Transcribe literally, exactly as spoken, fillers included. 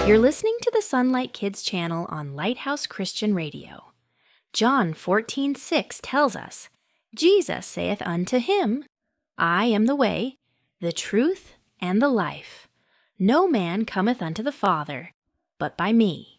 You're listening to the Sunlight Kids channel on Lighthouse Christian Radio. John fourteen six tells us, Jesus saith unto him, I am the way, the truth, and the life. No man cometh unto the Father, but by me.